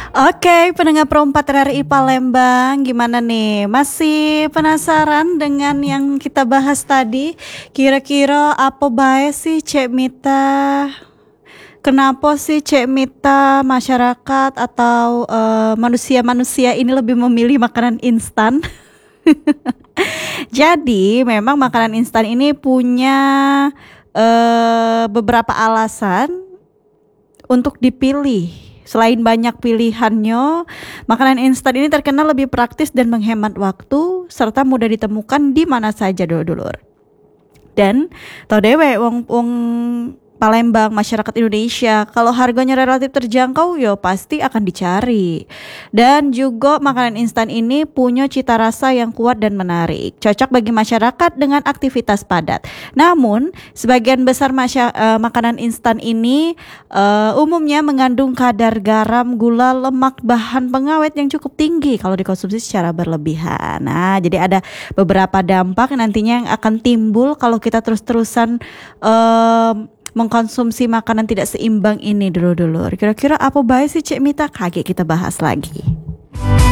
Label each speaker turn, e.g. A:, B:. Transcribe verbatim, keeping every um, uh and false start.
A: Oke, pendengar Pro empat R R I Palembang, gimana nih? Masih penasaran dengan yang kita bahas tadi? Kira-kira apa bae sih Cek Mita? Kenapa sih Cek Mita masyarakat atau eh, manusia-manusia ini lebih memilih makanan instan? Jadi, memang makanan instan ini punya eh, beberapa alasan untuk dipilih. Selain banyak pilihannya, makanan instan ini terkenal lebih praktis dan menghemat waktu serta mudah ditemukan di mana saja dulur-dulur. Dan tau dewe wong wong Palembang, masyarakat Indonesia, kalau harganya relatif terjangkau, yo pasti akan dicari. Dan juga makanan instan ini punya cita rasa yang kuat dan menarik, cocok bagi masyarakat dengan aktivitas padat. Namun, sebagian besar masya, uh, makanan instan ini uh, umumnya mengandung kadar garam, gula, lemak, bahan pengawet yang cukup tinggi kalau dikonsumsi secara berlebihan. Nah, jadi ada beberapa dampak nantinya yang akan timbul kalau kita terus-terusan uh, mengkonsumsi makanan tidak seimbang ini dulu-dulu. Kira-kira apa baik sih Cek Mita? Kaget kita bahas lagi.